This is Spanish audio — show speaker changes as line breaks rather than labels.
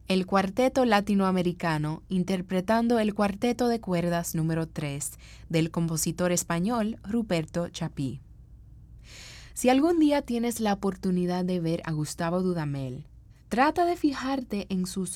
El Cuarteto Latinoamericano interpretando el Cuarteto de Cuerdas número 3 del compositor español Ruperto Chapí. Si algún día tienes la oportunidad de ver a Gustavo Dudamel, trata de fijarte en sus